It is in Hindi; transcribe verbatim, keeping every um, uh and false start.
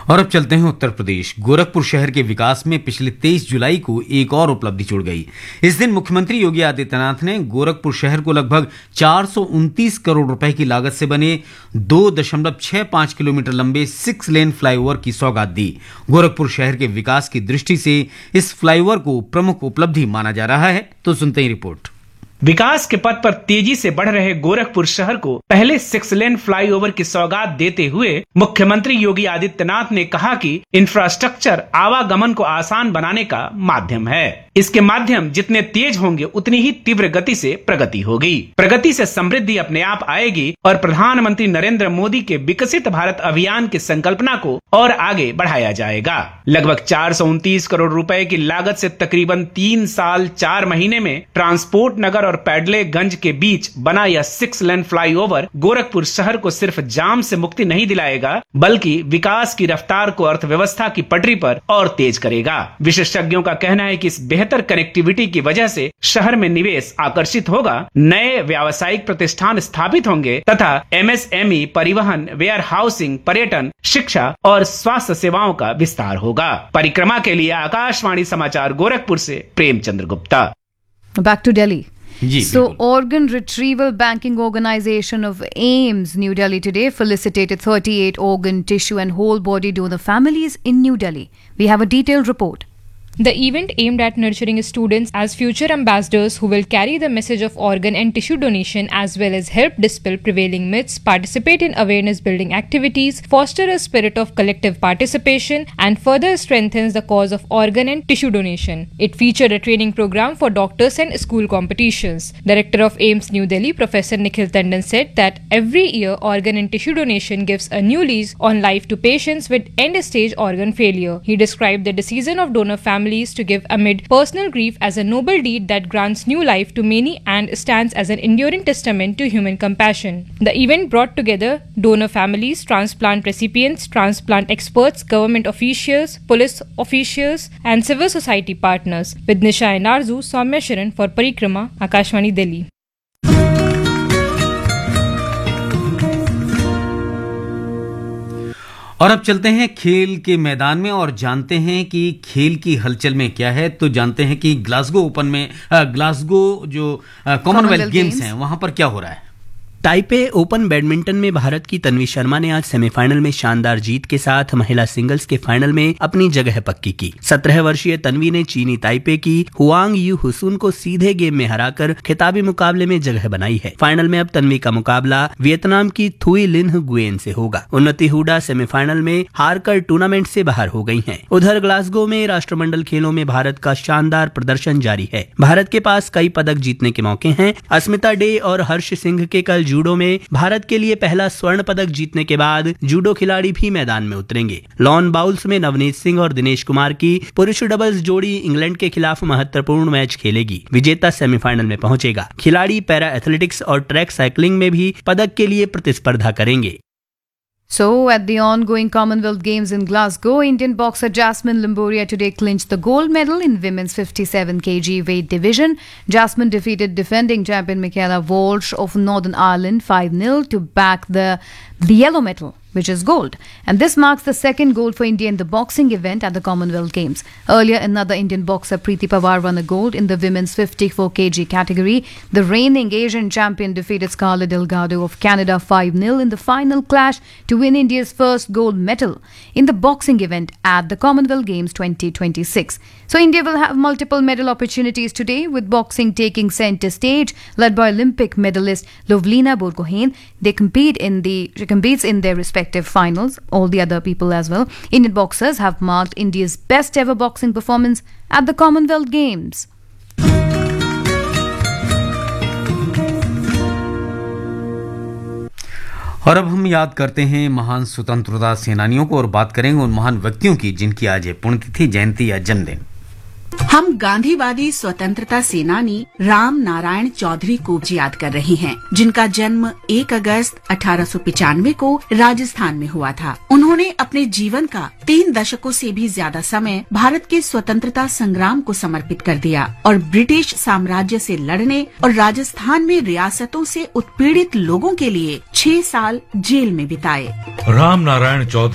और अब चलते हैं उत्तर प्रदेश। गोरखपुर शहर के विकास में पिछले तेईस जुलाई को एक और उपलब्धि जुड़ गई। इस दिन मुख्यमंत्री योगी आदित्यनाथ ने गोरखपुर शहर को लगभग चार सौ उनतीस करोड़ रुपए की लागत से बने दो दशमलव छह पांच किलोमीटर लंबे सिक्स लेन फ्लाईओवर की सौगात दी। गोरखपुर शहर के विकास की दृष्टि से इस फ्लाईओवर को प्रमुख उपलब्धि माना जा रहा है। तो सुनते हैं रिपोर्ट। विकास के पथ पर तेजी से बढ़ रहे गोरखपुर शहर को पहले सिक्स लेन फ्लाईओवर की सौगात देते हुए मुख्यमंत्री योगी आदित्यनाथ ने कहा कि इंफ्रास्ट्रक्चर आवागमन को आसान बनाने का माध्यम है। इसके माध्यम जितने तेज होंगे उतनी ही तीव्र गति से प्रगति होगी। प्रगति से समृद्धि अपने आप आएगी और प्रधानमंत्री नरेंद्र मोदी के विकसित भारत अभियान की संकल्पना को और आगे बढ़ाया जाएगा। लगभग चार सौ उनतीस करोड़ रुपए की लागत से तकरीबन तीन साल चार महीने में ट्रांसपोर्ट नगर और पैडलेगंज के बीच बना यह सिक्स लेन फ्लाईओवर गोरखपुर शहर को सिर्फ जाम से मुक्ति नहीं दिलाएगा, बल्कि विकास की रफ्तार को अर्थव्यवस्था की पटरी पर और तेज करेगा। विशेषज्ञों का कहना है कि इस बेहतर कनेक्टिविटी की वजह से शहर में निवेश आकर्षित होगा, नए व्यावसायिक प्रतिष्ठान स्थापित होंगे तथा एमएसएमई, परिवहन, वेयर हाउसिंग, पर्यटन, शिक्षा और स्वास्थ्य सेवाओं का विस्तार होगा। परिक्रमा के लिए आकाशवाणी समाचार गोरखपुर से Premchandra Gupta. Back to Delhi. Ji, so, Organ Retrieval Banking Organization of AIIMS New Delhi today felicitated thirty-eight organ, tissue and whole body donor families in New Delhi. We have a detailed report. The event aimed at nurturing students as future ambassadors who will carry the message of organ and tissue donation as well as help dispel prevailing myths, participate in awareness building activities, foster a spirit of collective participation and further strengthens the cause of organ and tissue donation. It featured a training program for doctors and school competitions. Director of AIIMS New Delhi, Professor Nikhil Tandon said that every year organ and tissue donation gives a new lease on life to patients with end-stage organ failure. He described the decision of donor families to give amid personal grief as a noble deed that grants new life to many and stands as an enduring testament to human compassion. The event brought together donor families, transplant recipients, transplant experts, government officials, police officials and civil society partners. With Nisha and Arzu, Soumya Sharan for Parikrama, Akashvani, Delhi. और अब चलते हैं खेल के मैदान में और जानते हैं कि खेल की हलचल में क्या है। तो जानते हैं कि ग्लासगो ओपन में ग्लासगो जो कॉमनवेल्थ गेम्स हैं वहां पर क्या हो रहा है। ताइपे ओपन बैडमिंटन में भारत की तन्वी शर्मा ने आज सेमीफाइनल में शानदार जीत के साथ महिला सिंगल्स के फाइनल में अपनी जगह पक्की की। सत्रह वर्षीय तन्वी ने चीनी ताइपे की हुआंग यू हुसुन को सीधे गेम में हराकर खिताबी मुकाबले में जगह बनाई है। फाइनल में अब तन्वी का मुकाबला वियतनाम की थुई लिन्ह गुएन से होगा। उन्नति हुडा सेमीफाइनल में हारकर टूर्नामेंट से बाहर हो गई हैं। उधर ग्लासगो में राष्ट्रमंडल खेलों में भारत का शानदार प्रदर्शन जारी है। भारत के पास कई पदक जीतने के मौके हैं। अस्मिता डे और हर्ष सिंह के कल जूडो में भारत के लिए पहला स्वर्ण पदक जीतने के बाद जूडो खिलाड़ी भी मैदान में उतरेंगे। लॉन बाउल्स में नवनीत सिंह और दिनेश कुमार की पुरुष डबल्स जोड़ी इंग्लैंड के खिलाफ महत्वपूर्ण मैच खेलेगी। विजेता सेमीफाइनल में पहुंचेगा। खिलाड़ी पैरा एथलेटिक्स और ट्रैक साइकिलिंग में भी पदक के लिए प्रतिस्पर्धा करेंगे। So, at the ongoing Commonwealth Games in Glasgow, Indian boxer Jasmine Limboria today clinched the gold medal in women's fifty-seven kilogram weight division. Jasmine defeated defending champion Michaela Walsh of Northern Ireland five nil to back the, the yellow medal, which is gold. And this marks the second gold for India in the boxing event at the Commonwealth Games. Earlier, another Indian boxer, Preeti Pawar, won a gold in the women's fifty-four kilogram category. The reigning Asian champion defeated Scarlett Delgado of Canada five nil in the final clash to win India's first gold medal in the boxing event at the Commonwealth Games twenty twenty-six. So India will have multiple medal opportunities today, with boxing taking center stage, led by Olympic medalist Lovlina Borgohain. They compete in the she competes in their respective finals. All the other people as well. Indian boxers have marked India's best ever boxing performance at the Commonwealth Games. और अब हम याद करते हैं महान स्वतंत्रता सेनानियों को और बात करेंगे उन महान व्यक्तियों की जिनकी आज पुण्यतिथि, जयंती या जन्मदिन। हम गांधीवादी स्वतंत्रता सेनानी राम नारायण चौधरी को याद कर रहे हैं, जिनका जन्म एक अगस्त अठारह सौ पचानवे को राजस्थान में हुआ था। उन्होंने अपने जीवन का तीन दशकों से भी ज्यादा समय भारत के स्वतंत्रता संग्राम को समर्पित कर दिया और ब्रिटिश साम्राज्य से लड़ने और राजस्थान में रियासतों से उत्पीड़ित लोगों के लिए छह साल जेल में बिताए। राम नारायण चौधरी